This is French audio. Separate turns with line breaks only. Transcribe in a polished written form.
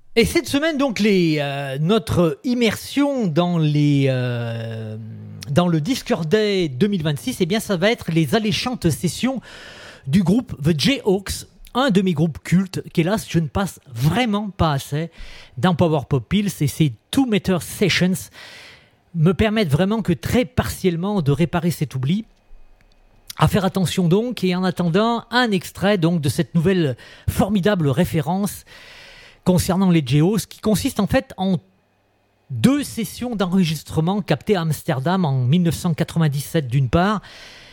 Et cette semaine, donc, notre immersion dans le Discord Day 2026, eh bien, ça va être les alléchantes sessions du groupe The Jayhawks, un de mes groupes cultes qu'hélas je ne passe vraiment pas assez dans Power Pop Pills, et ces 2 Meter Sessions me permettent vraiment que très partiellement de réparer cet oubli. À faire attention donc, et en attendant un extrait donc de cette nouvelle formidable référence concernant les Jayhawks, qui consiste en fait en 2 sessions d'enregistrement captées à Amsterdam en 1997 d'une part,